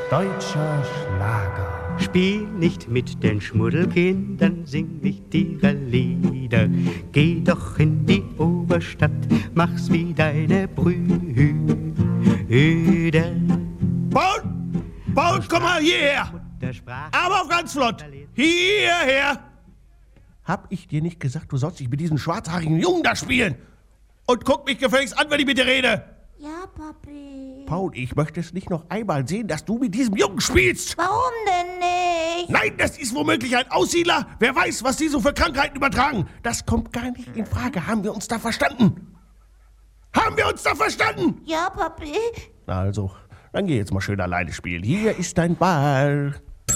Deutscher Schlager. Spiel nicht mit den Schmuddelkindern, sing nicht ihre Lieder. Geh doch in die Oberstadt, mach's wie deine Brüder. Paul, komm mal hierher! Aber auf ganz flott! Hierher! Hab ich dir nicht gesagt, du sollst dich mit diesem schwarzhaarigen Jungen da spielen? Und guck mich gefälligst an, wenn ich mit dir rede! Ja, Papi. Paul, ich möchte es nicht noch einmal sehen, dass du mit diesem Jungen spielst! Warum denn nicht? Nein, das ist womöglich ein Aussiedler! Wer weiß, was die so für Krankheiten übertragen! Das kommt gar nicht in Frage. Haben wir uns da verstanden? Haben wir uns da verstanden? Ja, Papi. Also, dann geh jetzt mal schön alleine spielen. Hier ist dein Ball.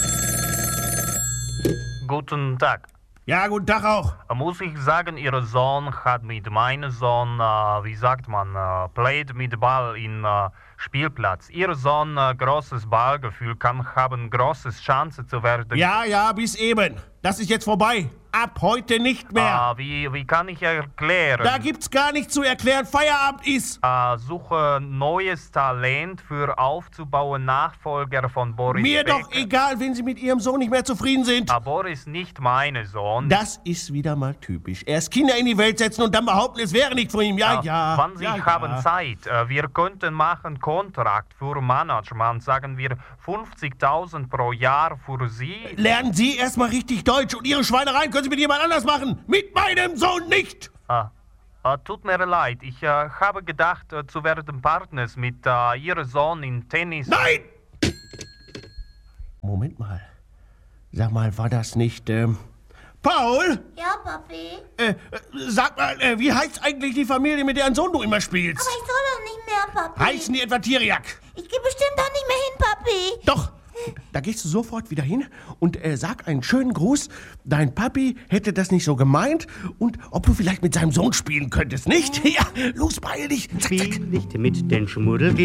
Guten Tag. Ja, guten Tag auch. Muss ich sagen, Ihr Sohn hat mit meinem Sohn, played mit Ball in Spielplatz. Ihr Sohn großes Ballgefühl, kann haben großes Chance zu werden. Ja, bis eben. Das ist jetzt vorbei. Ab heute nicht mehr. Wie kann ich erklären? Da gibt's gar nichts zu erklären. Feierabend ist. Suche neues Talent für aufzubauen, Nachfolger von Boris Mir Becker. doch egal, wenn Sie mit Ihrem Sohn nicht mehr zufrieden sind. Boris nicht mein Sohn. Das ist wieder mal typisch. Erst Kinder in die Welt setzen und dann behaupten, es wäre nicht von ihm. Ja. Wann Sie haben Zeit, wir könnten machen Kontrakt für Management, sagen wir 50.000 pro Jahr für Sie. Lernen Sie erstmal richtig Deutsch und Ihre Schweinereien können Sie mit jemand anders machen. Mit meinem Sohn nicht. Tut mir leid, ich habe gedacht, zu werden Partners mit Ihrem Sohn in Tennis. Nein! Moment mal. Sag mal, war das nicht, Paul? Ja, Papi. Sag mal, wie heißt eigentlich die Familie, mit deren Sohn du immer spielst? Aber ich soll doch nicht mehr, Papi. Heißen die etwa Tiriak? Ich gehe bestimmt doch nicht mehr hin, Papi. Doch. Da gehst du sofort wieder hin und sag einen schönen Gruß. Dein Papi hätte das nicht so gemeint und ob du vielleicht mit seinem Sohn spielen könntest, nicht? Ja, los, beeil dich. Zack, zack. Spiel nicht mit den Schmuddelkindern.